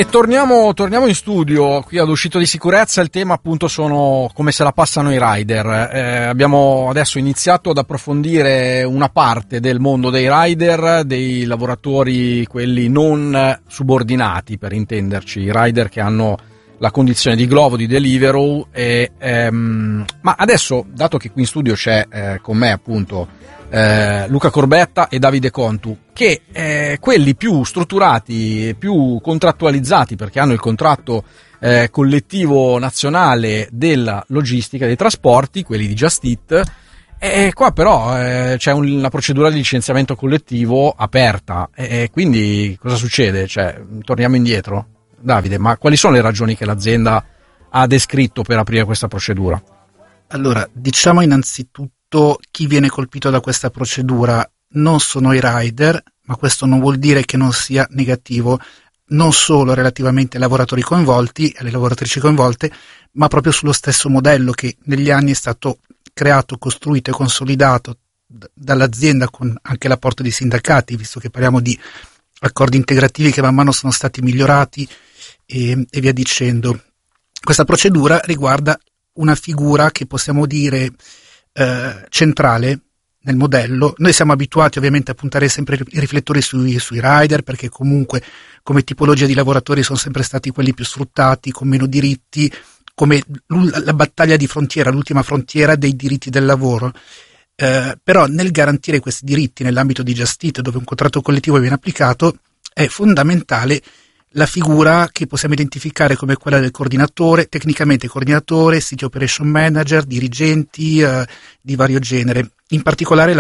E torniamo in studio, qui ad Uscito di Sicurezza. Il tema appunto sono come se la passano i rider. Abbiamo adesso iniziato ad approfondire una parte del mondo dei rider, dei lavoratori, quelli non subordinati per intenderci, i rider che hanno la condizione di Glovo, di Deliveroo. Ma adesso, dato che qui in studio c'è con me appunto Luca Corbetta e Davide Contu, che quelli più strutturati, più contrattualizzati, perché hanno il contratto collettivo nazionale della logistica, dei trasporti, quelli di Just Eat, e qua però c'è una procedura di licenziamento collettivo aperta, e quindi cosa succede? Cioè, torniamo indietro? Davide, ma quali sono le ragioni che l'azienda ha descritto per aprire questa procedura? Allora, diciamo innanzitutto chi viene colpito da questa procedura non sono i rider, ma questo non vuol dire che non sia negativo non solo relativamente ai lavoratori coinvolti e alle lavoratrici coinvolte, ma proprio sullo stesso modello che negli anni è stato creato, costruito e consolidato dall'azienda con anche l'apporto di sindacati, visto che parliamo di accordi integrativi che man mano sono stati migliorati e via dicendo. Questa procedura riguarda una figura che possiamo dire centrale nel modello. Noi siamo abituati ovviamente a puntare sempre i riflettori sui rider, perché comunque come tipologia di lavoratori sono sempre stati quelli più sfruttati, con meno diritti, come la battaglia di frontiera, l'ultima frontiera dei diritti del lavoro. Però nel garantire questi diritti nell'ambito di Just Eat, dove un contratto collettivo viene applicato, è fondamentale la figura che possiamo identificare come quella del coordinatore, tecnicamente coordinatore, City Operation Manager, dirigenti di vario genere. In particolare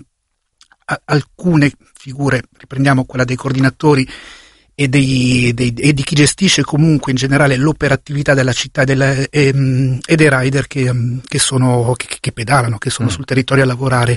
alcune figure, riprendiamo quella dei coordinatori e di chi gestisce comunque in generale l'operatività della città e dei rider che pedalano, che sono sul territorio a lavorare.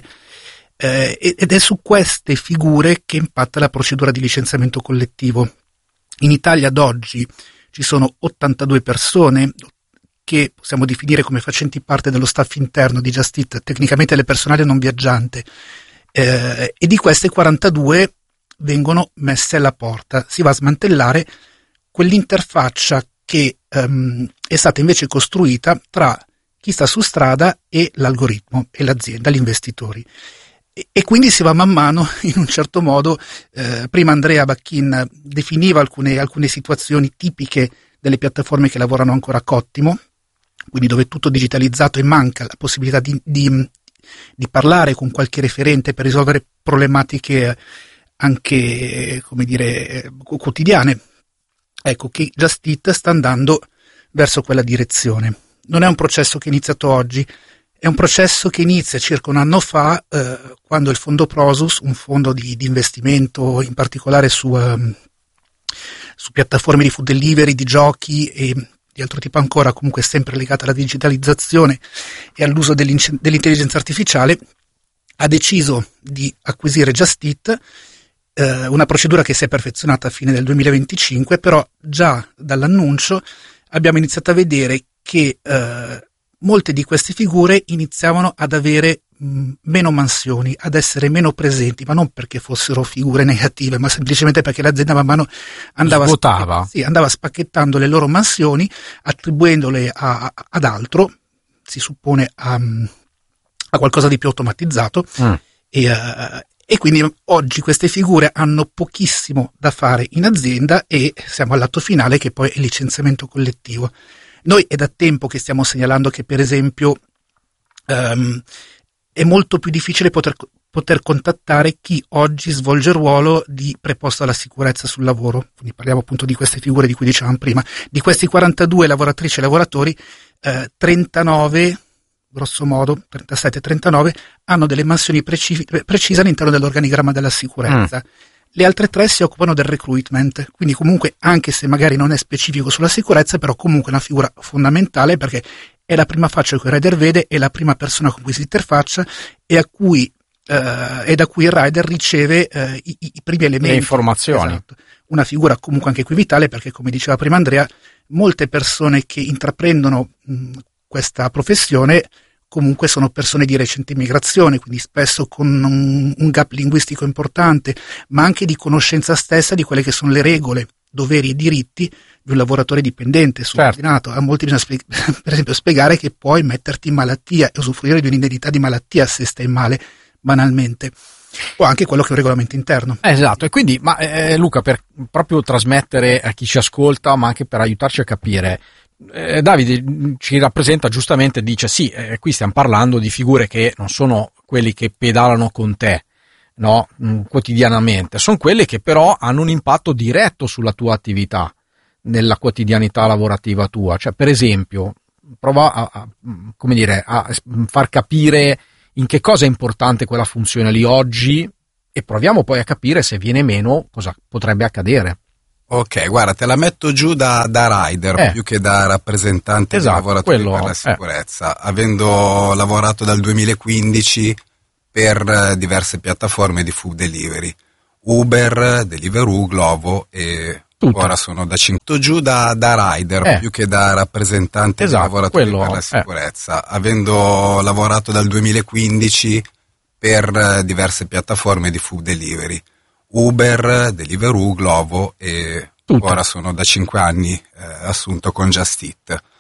Ed è su queste figure che impatta la procedura di licenziamento collettivo. In Italia ad oggi ci sono 82 persone che possiamo definire come facenti parte dello staff interno di Just Eat, tecnicamente le personale non viaggiante, e di queste 42 vengono messe alla porta. Si va a smantellare quell'interfaccia che è stata invece costruita tra chi sta su strada e l'algoritmo e l'azienda, gli investitori. E quindi si va man mano, in un certo modo, prima Andrea Bacchin definiva alcune situazioni tipiche delle piattaforme che lavorano ancora a cottimo, quindi dove è tutto digitalizzato e manca la possibilità di parlare con qualche referente per risolvere problematiche anche, come dire, quotidiane. Ecco che Just Eat sta andando verso quella direzione. Non è un processo che è iniziato oggi, è un processo che inizia circa un anno fa, quando il fondo Prosus, un fondo di investimento in particolare su piattaforme di food delivery, di giochi e di altro tipo ancora, comunque sempre legata alla digitalizzazione e all'uso dell'intelligenza artificiale, ha deciso di acquisire Just Eat, una procedura che si è perfezionata a fine del 2025, però già dall'annuncio abbiamo iniziato a vedere che molte di queste figure iniziavano ad avere meno mansioni, ad essere meno presenti, ma non perché fossero figure negative, ma semplicemente perché l'azienda man mano andava spacchettando le loro mansioni, attribuendole ad altro, si suppone a qualcosa di più automatizzato, e quindi oggi queste figure hanno pochissimo da fare in azienda e siamo all'atto finale, che poi è il licenziamento collettivo. Noi è da tempo che stiamo segnalando che, per esempio, è molto più difficile poter contattare chi oggi svolge il ruolo di preposto alla sicurezza sul lavoro. Quindi parliamo appunto di queste figure di cui dicevamo prima. Di questi 42 lavoratrici e lavoratori, 39, grosso modo, 37-39, hanno delle mansioni precise all'interno dell'organigramma della sicurezza. Le altre 3 si occupano del recruitment, quindi comunque, anche se magari non è specifico sulla sicurezza, però comunque è una figura fondamentale, perché è la prima faccia che il rider vede, è la prima persona con cui si interfaccia e da cui il rider riceve i primi elementi. Le informazioni. Esatto. Una figura comunque anche qui vitale, perché, come diceva prima Andrea, molte persone che intraprendono questa professione comunque sono persone di recente immigrazione, quindi spesso con un gap linguistico importante, ma anche di conoscenza stessa di quelle che sono le regole doveri e diritti di un lavoratore dipendente, subordinato. A molti bisogna per esempio spiegare che puoi metterti in malattia e usufruire di un'indennità di malattia se stai male, banalmente. O anche quello che è un regolamento interno. Esatto, e quindi, Luca, per proprio trasmettere a chi ci ascolta, ma anche per aiutarci a capire, Davide ci rappresenta giustamente, dice sì, qui stiamo parlando di figure che non sono quelli che pedalano con te, no, quotidianamente, sono quelli che però hanno un impatto diretto sulla tua attività, nella quotidianità lavorativa tua. Cioè, per esempio, prova a far capire in che cosa è importante quella funzione lì oggi e proviamo poi a capire se viene meno cosa potrebbe accadere. Ok, guarda, te la metto giù da rider più che da rappresentante dei lavoratori per la sicurezza. Avendo lavorato dal 2015 per diverse piattaforme di food delivery, Uber, Deliveroo, Glovo e ora sono da 5 giù da rider più che da rappresentante dei lavoratori per la sicurezza. Avendo lavorato dal 2015 per diverse piattaforme di food delivery, Uber, Deliveroo, Glovo e ora sono da 5 anni assunto con Just Eat.